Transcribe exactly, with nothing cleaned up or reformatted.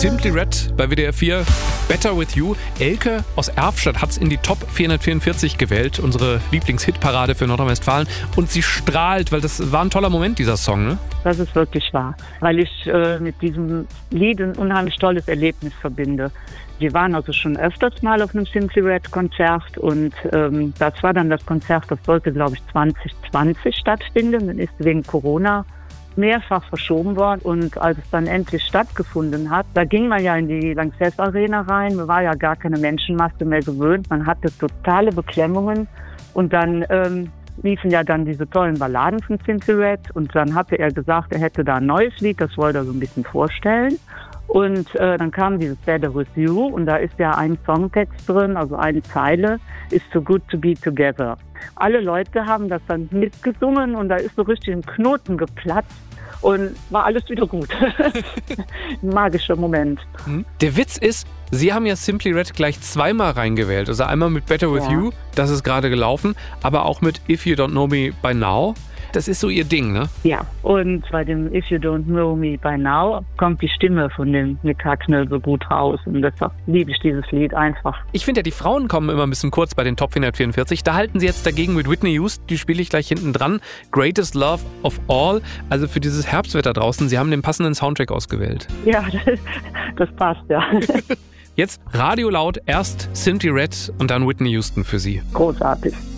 Simply Red bei W D R vier, Better With You. Elke aus Erfstadt hat es in die Top vierhundertvierundvierzig gewählt, unsere Lieblingshitparade für Nordrhein-Westfalen. Und sie strahlt, weil das war ein toller Moment, dieser Song, ne? Das ist wirklich wahr, weil ich äh, mit diesem Lied ein unheimlich tolles Erlebnis verbinde. Wir waren also schon öfters mal auf einem Simply Red Konzert und ähm, das war dann das Konzert, das sollte, glaube ich, zwanzig zwanzig stattfinden und ist wegen Corona mehrfach verschoben worden. Und als es dann endlich stattgefunden hat, da ging man ja in die Lanxess Arena rein, man war ja gar keine Menschenmasse mehr gewöhnt, man hatte totale Beklemmungen und dann ähm, liefen ja dann diese tollen Balladen von Simply Red und dann hatte er gesagt, er hätte da ein neues Lied, das wollte er so ein bisschen vorstellen. Und äh, dann kam dieses Better With You und da ist ja ein Songtext drin, also eine Zeile, It's too good to be together. Alle Leute haben das dann mitgesungen und da ist so richtig ein Knoten geplatzt und war alles wieder gut. Ein magischer Moment. Der Witz ist, Sie haben ja Simply Red gleich zweimal reingewählt. Also einmal mit Better With Ja. You, das ist gerade gelaufen, aber auch mit If You Don't Know Me By Now. Das ist so Ihr Ding, ne? Ja, und bei dem If You Don't Know Me By Now kommt die Stimme von dem Nick Hacknell so gut raus und deshalb liebe ich dieses Lied einfach. Ich finde ja, die Frauen kommen immer ein bisschen kurz bei den Top vierhundertvierundvierzig. Da halten Sie jetzt dagegen mit Whitney Houston, die spiele ich gleich hinten dran. Greatest Love of All, also für dieses Herbstwetter draußen. Sie haben den passenden Soundtrack ausgewählt. Ja, das, das passt, ja. Jetzt Radio laut, erst Simply Red und dann Whitney Houston für Sie. Großartig.